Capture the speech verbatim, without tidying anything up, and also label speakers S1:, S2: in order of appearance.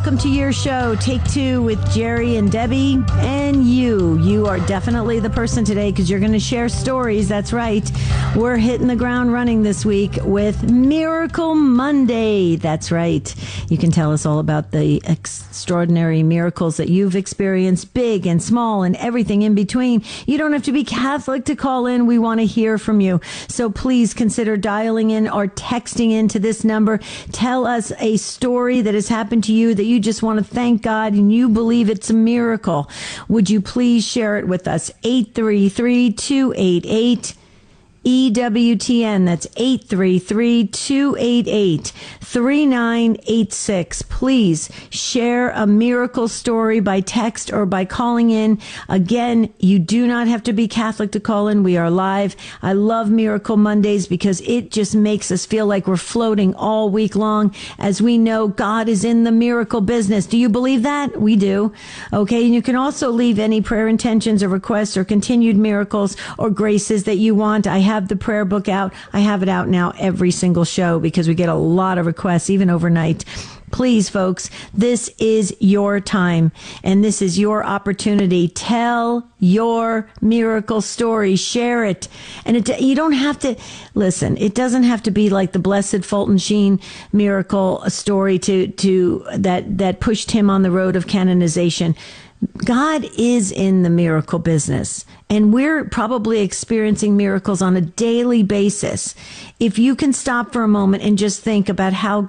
S1: welcome to your show, Take Two with Jerry and Debbie. And you, you are definitely the person today because you're going to share stories. That's right. We're hitting the ground running this week with Miracle Monday. That's right. You can tell us all about the extraordinary miracles that you've experienced, big and small and everything in between. You don't have to be Catholic to call in. We want to hear from you. So please consider dialing in or texting into this number. Tell us a story that has happened to you that you just want to thank God and you believe it's a miracle. Would you please share it with us? eight three three, two eight eight, E W T N. That's eight three three, two eight eight, three nine eight six. Please share a miracle story by text or by calling in. Again, you do not have to be Catholic to call in. We are live. I love Miracle Mondays because it just makes us feel like we're floating all week long. As we know, God is in the miracle business. Do you believe that? We do. Okay. And you can also leave any prayer intentions or requests or continued miracles or graces that you want. I have the prayer book out. I have it out now every single show because we get a lot of requests, even overnight. Please, folks, this is your time and this is your opportunity. Tell your miracle story. Share it. And it, you don't have to, listen, it doesn't have to be like the Blessed Fulton Sheen miracle story to, to that, that pushed him on the road of canonization. God is in the miracle business, and we're probably experiencing miracles on a daily basis. If you can stop for a moment and just think about how